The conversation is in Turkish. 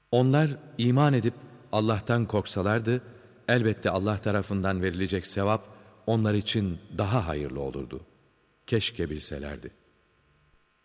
Onlar iman edip Allah'tan korksalardı, elbette Allah tarafından verilecek sevap onlar için daha hayırlı olurdu. Keşke bilselerdi.